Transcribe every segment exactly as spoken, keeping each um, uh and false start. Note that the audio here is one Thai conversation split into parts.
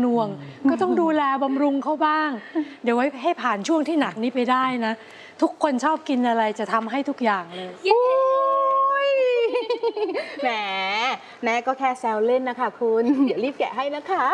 หน่วงก็ต้องดูแลบำรุงเขาบ้างเดี๋ยวไว้ให้ผ่านช่วงที่หนักนี้ไปได้นะทุกคนชอบกินอะไรจะทำให้ทุกอย่างเลยแหมแม่ก็แค่แซวเล่นนะคะคุณเดี๋ยวรีบแกะให้นะคะ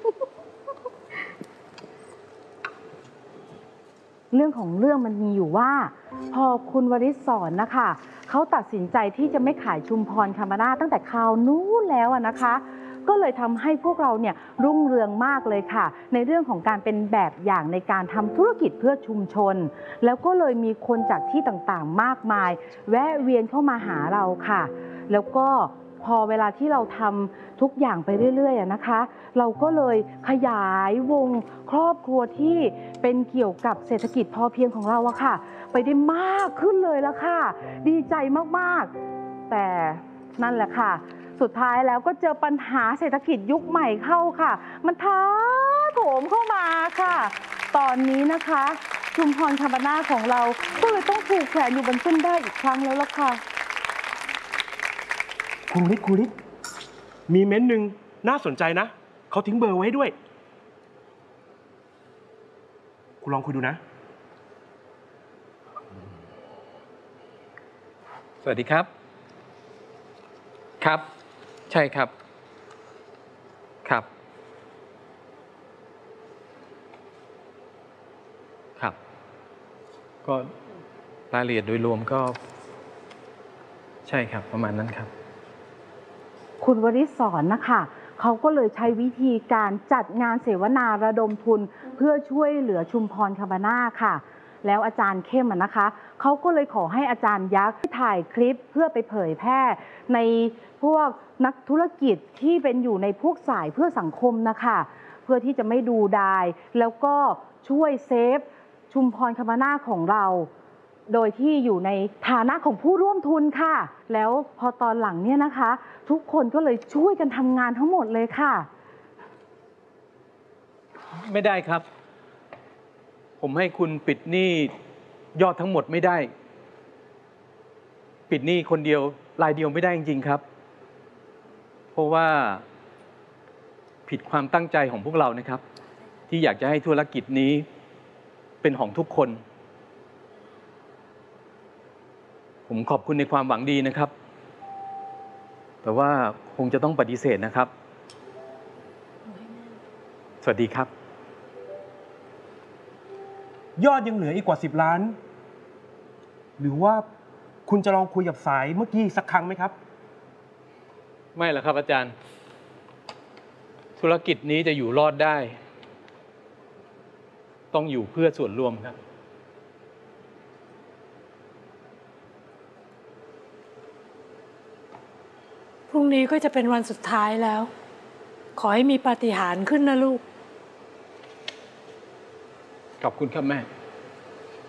เรื่องของเรื่องมันมีอยู่ว่าพอคุณวริศรนะคะเขาตัดสินใจที่จะไม่ขายชุมพรคามาน่าตั้งแต่คราวนู้นแล้วนะคะก็เลยทำให้พวกเราเนี่ยรุ่งเรืองมากเลยค่ะในเรื่องของการเป็นแบบอย่างในการทำธุรกิจเพื่อชุมชนแล้วก็เลยมีคนจากที่ต่างๆมากมายแวะเวียนเข้ามาหาเราค่ะแล้วก็พอเวลาที่เราทำทุกอย่างไปเรื่อยๆนะคะเราก็เลยขยายวงครอบครัวที่เป็นเกี่ยวกับเศรษฐกิจพอเพียงของเราอะค่ะไปได้มากขึ้นเลยละค่ะดีใจมากๆแต่นั่นแหละค่ะสุดท้ายแล้วก็เจอปัญหาเศรษฐกิจยุคใหม่เข้าค่ะมันท้าโถมเข้ามาค่ะตอนนี้นะคะชุมพรคามาน่าของเราก็เลยต้องถูกแขวนอยู่บนเส้นได้อีกครั้งแล้วล่ะค่ะคุณฤทธิ์คุณฤทธิ์มีเม้นต์หนึ่งน่าสนใจนะเขาทิ้งเบอร์ไว้ด้วยคุณลองคุยดูนะสวัสดีครับครับใช่ครับครับครับก็รายละเอียดโดยรวมก็ใช่ครับประมาณนั้นครับคุณวริศรนะคะเขาก็เลยใช้วิธีการจัดงานเสวนาระดมทุนเพื่อช่วยเหลือชุมพรคามาน่าค่ะแล้วอาจารย์เข้มนะคะเขาก็เลยขอให้อาจารย์ยักษ์ถ่ายคลิปเพื่อไปเผยแพร่ในพวกนักธุรกิจที่เป็นอยู่ในพวกสายเพื่อสังคมนะคะเพื่อที่จะไม่ดูดายแล้วก็ช่วยเซฟชุมพรคามาน่าของเราโดยที่อยู่ในฐานะของผู้ร่วมทุนค่ะแล้วพอตอนหลังเนี่ยนะคะทุกคนก็เลยช่วยกันทำงานทั้งหมดเลยค่ะไม่ได้ครับผมให้คุณปิดหนี้ยอดทั้งหมดไม่ได้ปิดหนี้คนเดียวรายเดียวไม่ได้จริงๆครับเพราะว่าผิดความตั้งใจของพวกเรานะครับที่อยากจะให้ธุรกิจนี้เป็นของทุกคนผมขอบคุณในความหวังดีนะครับแต่ว่าคงจะต้องปฏิเสธนะครับสวัสดีครับยอดยังเหลืออีกกว่าสิบล้านหรือว่าคุณจะลองคุยกับสายเมื่อกี้สักครั้งไหมครับไม่หรอกครับอาจารย์ธุรกิจนี้จะอยู่รอดได้ต้องอยู่เพื่อส่วนรวมครับพรุ่งนี้ก็จะเป็นวันสุดท้ายแล้วขอให้มีปาฏิหาริย์ขึ้นนะลูกขอบคุณครับแม่